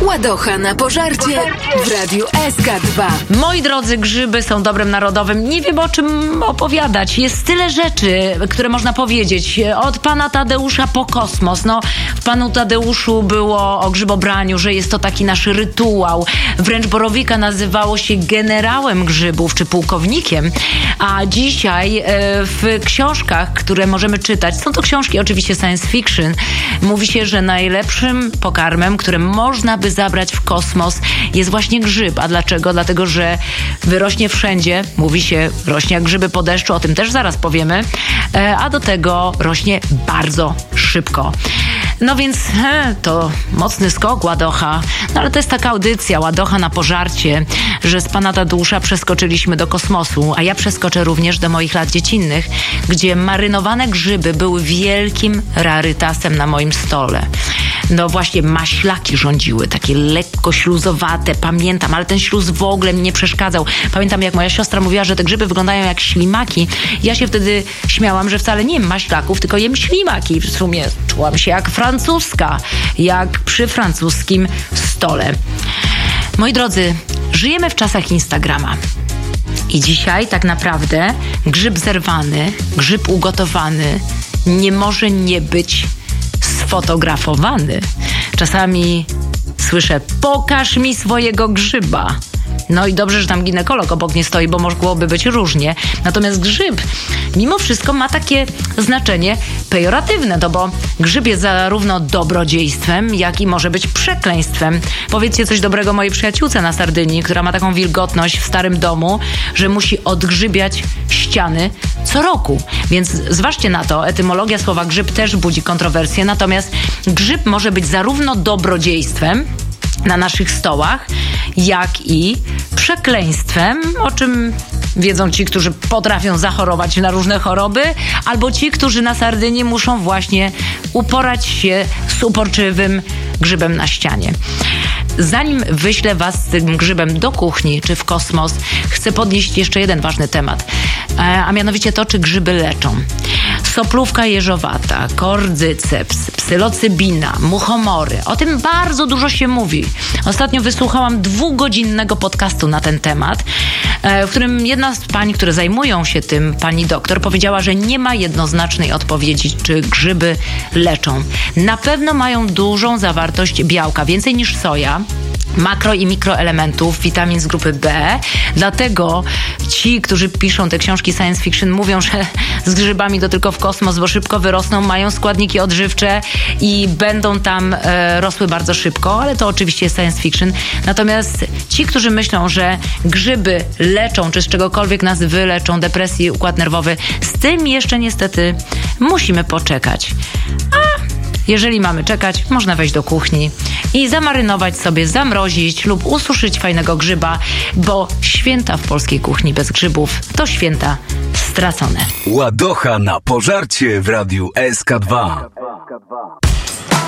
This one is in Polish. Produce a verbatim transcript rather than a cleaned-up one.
Ładocha na pożarcie w Radiu S K dwa. Moi drodzy, grzyby są dobrem narodowym. Nie wiem, o czym opowiadać. Jest tyle rzeczy, które można powiedzieć. Od pana Tadeusza po kosmos. No, w panu Tadeuszu było o grzybobraniu, że jest to taki nasz rytuał. Wręcz Borowika nazywało się generałem grzybów, czy pułkownikiem. A dzisiaj w książkach, które możemy czytać, są to książki oczywiście science fiction, mówi się, że najlepszym pokarmem, które można by zabrać w kosmos, jest właśnie grzyb. A dlaczego? Dlatego, że wyrośnie wszędzie. Mówi się, rośnie jak grzyby po deszczu, o tym też zaraz powiemy. A do tego rośnie bardzo szybko. No więc he, to mocny skok, Ładocha. No ale to jest taka audycja, Ładocha na pożarcie, że z pana Tadeusza przeskoczyliśmy do kosmosu, a ja przeskoczę również do moich lat dziecinnych, gdzie marynowane grzyby były wielkim rarytasem na moim stole. No właśnie maślaki rządziły, takie lekko śluzowate, pamiętam, ale ten śluz w ogóle mi nie przeszkadzał. Pamiętam, jak moja siostra mówiła, że te grzyby wyglądają jak ślimaki. Ja się wtedy śmiałam, że wcale nie jem maślaków, tylko jem ślimaki. W sumie czułam się jak francuska, jak przy francuskim stole. Moi drodzy, żyjemy w czasach Instagrama. I dzisiaj tak naprawdę grzyb zerwany, grzyb ugotowany nie może nie być sfotografowany. Czasami słyszę: pokaż mi swojego grzyba. No i dobrze, że tam ginekolog obok nie stoi, bo mogłoby być różnie. Natomiast grzyb mimo wszystko ma takie znaczenie pejoratywne, no bo grzyb jest zarówno dobrodziejstwem, jak i może być przekleństwem. Powiedzcie coś dobrego mojej przyjaciółce na Sardynii, która ma taką wilgotność w starym domu, że musi odgrzybiać ściany co roku. Więc zważcie na to, etymologia słowa grzyb też budzi kontrowersje, natomiast grzyb może być zarówno dobrodziejstwem na naszych stołach, jak i przekleństwem, o czym wiedzą ci, którzy potrafią zachorować na różne choroby, albo ci, którzy na Sardynii muszą właśnie uporać się z uporczywym grzybem na ścianie. Zanim wyślę was z tym grzybem do kuchni czy w kosmos, chcę podnieść jeszcze jeden ważny temat, a mianowicie to, czy grzyby leczą. Soplówka jeżowata, kordyceps, psylocybina, muchomory. O tym bardzo dużo się mówi. Ostatnio wysłuchałam dwugodzinnego podcastu na ten temat, w którym jedna z pań, które zajmują się tym, pani doktor, powiedziała, że nie ma jednoznacznej odpowiedzi, czy grzyby leczą. Na pewno mają dużą zawartość białka, więcej niż soja, makro i mikroelementów, witamin z grupy B. Dlatego ci, którzy piszą te książki science fiction, mówią, że z grzybami to tylko w kosmos, bo szybko wyrosną, mają składniki odżywcze i będą tam e, rosły bardzo szybko, ale to oczywiście jest science fiction. Natomiast ci, którzy myślą, że grzyby leczą, czy z czegokolwiek nas wyleczą, depresji, układ nerwowy, z tym jeszcze niestety musimy poczekać. A jeżeli mamy czekać, można wejść do kuchni i zamarynować sobie, zamrozić lub ususzyć fajnego grzyba, bo święta w polskiej kuchni bez grzybów to święta stracone. Ładocha na pożarcie w Radiu S K dwa.